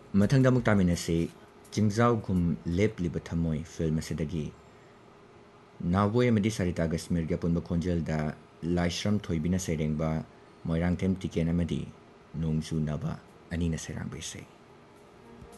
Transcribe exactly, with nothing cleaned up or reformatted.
ꯃꯊꯪꯗ ꯑꯃꯨꯛ ꯇꯥꯃꯤꯟꯅꯁꯤ ꯆꯤꯡꯖꯥꯎꯒꯨꯝ ꯂꯦꯞꯂꯤꯕ ꯊꯃꯣꯏ ꯐꯤꯜꯝ ꯑꯁꯤꯗꯒꯤ ꯅꯥꯎꯕꯣꯏ ꯑꯃꯗꯤ ꯁꯔꯤꯇꯥ ꯒꯁꯃꯤꯔꯒꯤ ꯑꯄꯨꯟꯕ ꯈꯣꯟꯖꯦꯜꯗ ꯂꯥꯏꯁ꯭ꯔꯝ ꯊꯣꯏꯕꯤꯅ ꯁꯩꯔꯦꯡꯕ ꯃꯣꯏꯔꯥꯡꯊꯦꯝ ꯇꯤꯀꯦꯟ ꯑꯃꯗꯤ ꯅꯣꯡꯖꯨ ꯅꯕ ꯑꯅꯤꯅ ꯁꯩꯔꯥꯡꯕ ꯏꯁꯩ